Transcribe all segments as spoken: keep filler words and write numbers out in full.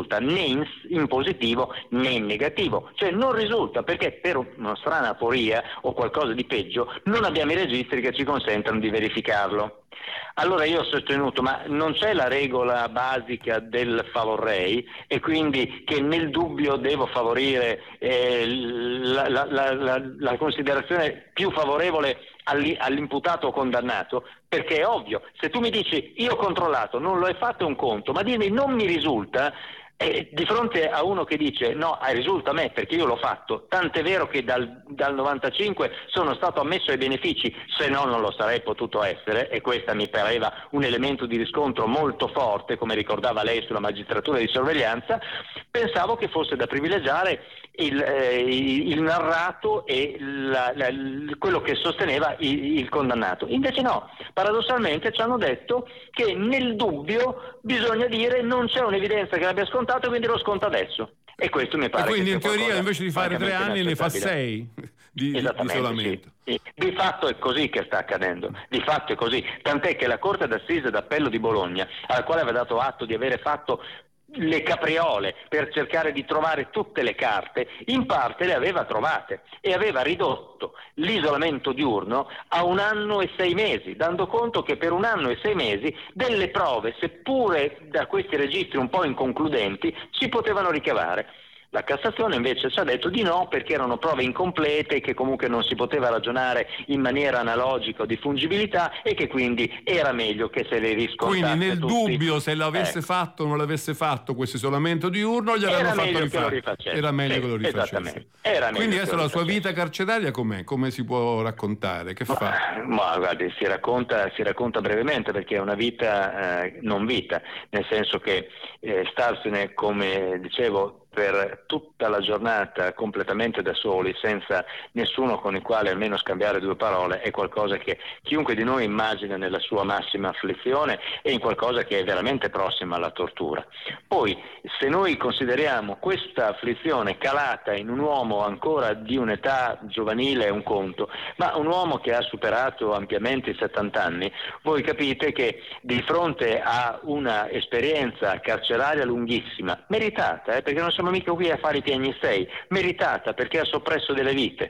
risulta né in, in positivo né in negativo, cioè non risulta perché per una strana aporia o qualcosa di peggio non abbiamo i registri che ci consentano di verificarlo. Allora io ho sostenuto, ma non c'è la regola basica del favorrei e quindi che nel dubbio devo favorire eh, la, la, la, la, la considerazione più favorevole all'imputato condannato, perché è ovvio, se tu mi dici io ho controllato, non lo hai fatto è un conto, ma dirmi non mi risulta, eh, di fronte a uno che dice no, risulta a me perché io l'ho fatto, tant'è vero che dal, dal novantacinque sono stato ammesso ai benefici, se no non lo sarei potuto essere, e questa mi pareva un elemento di riscontro molto forte, come ricordava lei sulla magistratura di sorveglianza, pensavo che fosse da privilegiare il, eh, il narrato e la, la, quello che sosteneva il, il condannato. Invece no, paradossalmente ci hanno detto che nel dubbio bisogna dire non c'è un'evidenza che l'abbia scontato, quindi lo sconta adesso. E questo mi pare. E quindi che in teoria invece di fare tre anni ne fa sei di, di isolamento. Sì, sì. Di fatto è così che sta accadendo, di fatto è così, tant'è che la Corte d'Assise d'Appello di Bologna, alla quale aveva dato atto di avere fatto le capriole per cercare di trovare tutte le carte, in parte le aveva trovate e aveva ridotto l'isolamento diurno a un anno e sei mesi, dando conto che per un anno e sei mesi delle prove, seppure da questi registri un po' inconcludenti, si potevano ricavare. La Cassazione invece ci ha detto di no perché erano prove incomplete, che comunque non si poteva ragionare in maniera analogica o di fungibilità e che quindi era meglio che se le riscontrasse. Quindi nel tutti. dubbio se l'avesse ecco. fatto o non l'avesse fatto questo isolamento diurno gli avevano fatto rifare. Era meglio sì, che lo rifacesse. Era Quindi adesso la sua rifacesse. vita carceraria com'è? Come si può raccontare? Che ma, fa? Ma guardi, si racconta, si racconta brevemente perché è una vita eh, non vita, nel senso che eh, starsene, come dicevo, per tutta la giornata completamente da soli, senza nessuno con il quale almeno scambiare due parole, è qualcosa che chiunque di noi immagina nella sua massima afflizione e in qualcosa che è veramente prossima alla tortura. Poi, se noi consideriamo questa afflizione calata in un uomo ancora di un'età giovanile è un conto, ma un uomo che ha superato ampiamente i settanta anni, voi capite che di fronte a una esperienza carceraria lunghissima, meritata, eh, perché non siamo mica qui a fare i piagnistei, meritata perché ha soppresso delle vite,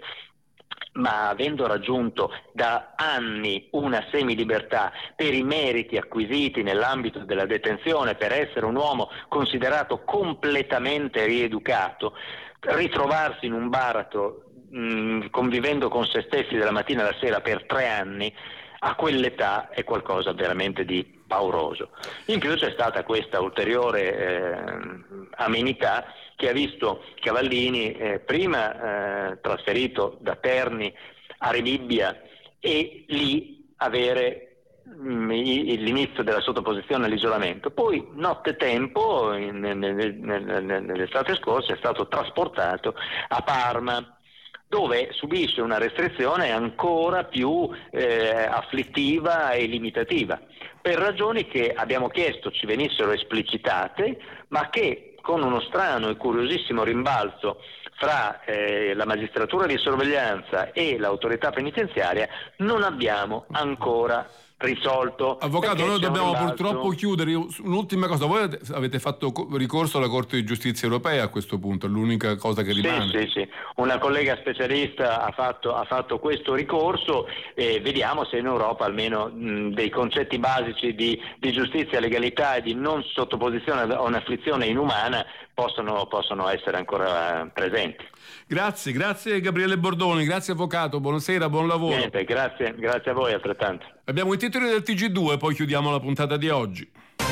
ma avendo raggiunto da anni una semilibertà per i meriti acquisiti nell'ambito della detenzione, per essere un uomo considerato completamente rieducato, ritrovarsi in un baratro mh, convivendo con se stessi dalla mattina alla sera per tre anni, a quell'età è qualcosa veramente di pauroso. In più c'è stata questa ulteriore eh, amenità che ha visto Cavallini eh, prima eh, trasferito da Terni a Rebibbia e lì avere mh, l'inizio della sottoposizione all'isolamento. Poi nottetempo, in, nel, nel, nel, nell'estate scorsa, è stato trasportato a Parma, dove subisce una restrizione ancora più eh, afflittiva e limitativa, per ragioni che abbiamo chiesto ci venissero esplicitate, ma che con uno strano e curiosissimo rimbalzo fra eh, la magistratura di sorveglianza e l'autorità penitenziaria non abbiamo ancora risolto. Avvocato, noi dobbiamo rimbalzo... purtroppo chiudere. Un'ultima cosa, voi avete fatto ricorso alla Corte di Giustizia Europea a questo punto, è l'unica cosa che rimane. Sì, sì, sì. Una collega specialista ha fatto, ha fatto questo ricorso e vediamo se in Europa almeno mh, dei concetti basici di, di giustizia, legalità e di non sottoposizione a un'afflizione inumana possono, possono essere ancora presenti. Grazie, grazie Gabriele Bordoni, grazie avvocato, buonasera, buon lavoro. Niente, grazie, grazie a voi altrettanto. Abbiamo i titoli del T G due, poi chiudiamo la puntata di oggi.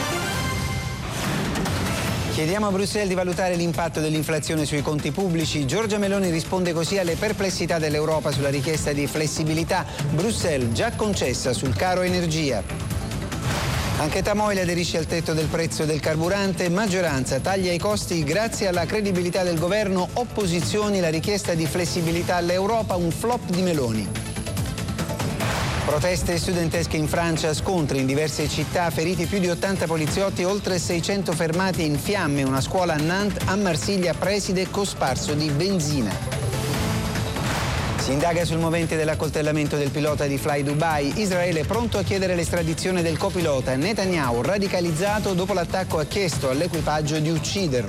Chiediamo a Bruxelles di valutare l'impatto dell'inflazione sui conti pubblici. Giorgia Meloni risponde così alle perplessità dell'Europa sulla richiesta di flessibilità. Bruxelles già concessa sul caro energia. Anche Tamoil aderisce al tetto del prezzo del carburante, maggioranza taglia i costi grazie alla credibilità del governo, opposizioni la richiesta di flessibilità all'Europa, un flop di Meloni. Proteste studentesche in Francia, scontri in diverse città, feriti più di ottanta poliziotti, oltre seicento fermati, in fiamme una scuola a Nantes, a Marsiglia preside cosparso di benzina. Si indaga sul movente dell'accoltellamento del pilota di Fly Dubai. Israele è pronto a chiedere l'estradizione del copilota. Netanyahu radicalizzato dopo l'attacco ha chiesto all'equipaggio di ucciderlo.